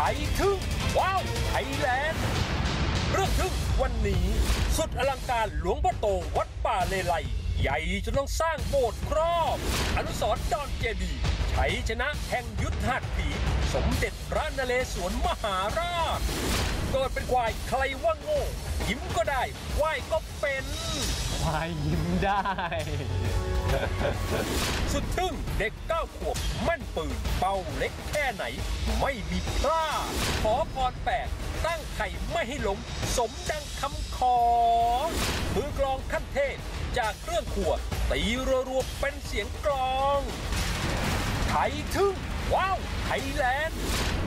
ยทึ่งว้าวไทยแลนด์เรื่องทึ่งวันนี้สุดอลังการหลวงพ่อโตวัดป่าเลไลใหญ่จนต้องสร้างโบสถ์ครอบอนุสรณ์ดอนเจดีย์ชัยชนะแห่งยุทธหัตถีสมเด็จพระนเรศวรมหาราชเกิดเป็นควายใครว่าโง่ยิ้มก็ได้ไหว้ก็เป็นควายยิ้มได้สุดทึ่งเด็ก9 ขวบแม่นปืนเป้าเล็กแค่ไหนไม่มีพลาดขอพร8ตั้งไข่ไม่ให้หลงสมดังคำขอมือกลองขั้นเทพจากเครื่องขวดตีรัวๆเป็นเสียงกลองไทยทึ่งว้าวไทยแลนด์